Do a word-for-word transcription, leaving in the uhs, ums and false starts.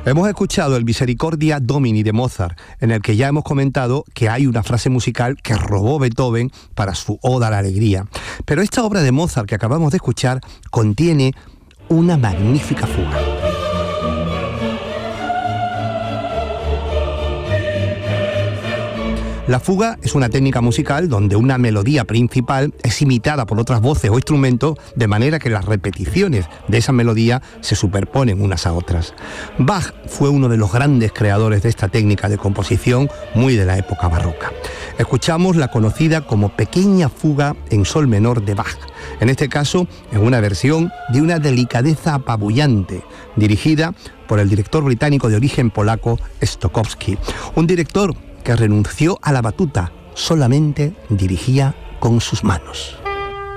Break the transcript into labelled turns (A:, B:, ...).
A: Hemos escuchado el Misericordia Domini de Mozart, en el que ya hemos comentado que hay una frase musical que robó Beethoven para su Oda a la Alegría. Pero esta obra de Mozart que acabamos de escuchar contiene una magnífica fuga. La fuga es una técnica musical donde una melodía principal es imitada por otras voces o instrumentos, de manera que las repeticiones de esa melodía se superponen unas a otras. Bach fue uno de los grandes creadores de esta técnica de composición, muy de la época barroca. Escuchamos la conocida como Pequeña Fuga en Sol menor de Bach, en este caso en una versión de una delicadeza apabullante, dirigida por el director británico de origen polaco Stokowski, un director que renunció a la batuta, solamente dirigía con sus manos.